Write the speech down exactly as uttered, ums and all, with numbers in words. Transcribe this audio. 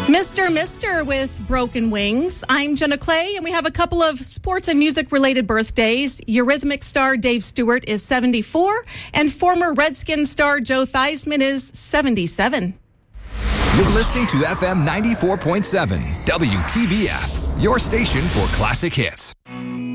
Mister Mister with Broken Wings. I'm Jenna Clay, and we have a couple of sports and music-related birthdays. Eurythmics star Dave Stewart is seventy-four, and former Redskins star Joe Theismann is seventy-seven. You're listening to F M ninety-four point seven, W T B F, your station for classic hits.